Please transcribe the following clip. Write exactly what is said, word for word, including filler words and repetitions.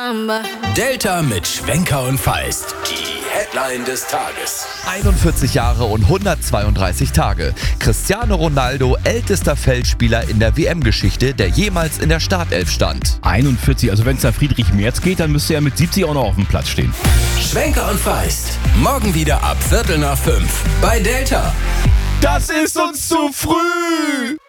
Mamba. Delta mit Schwenker und Feist. Die Headline des Tages. einundvierzig Jahre und hundertzweiunddreißig Tage. Cristiano Ronaldo, ältester Feldspieler in der W M-Geschichte, der jemals in der Startelf stand. einundvierzig, also wenn es nach Friedrich Merz geht, dann müsste er mit siebzig auch noch auf dem Platz stehen. Schwenker und Feist. Morgen wieder ab Viertel nach fünf bei Delta. Das ist uns zu früh!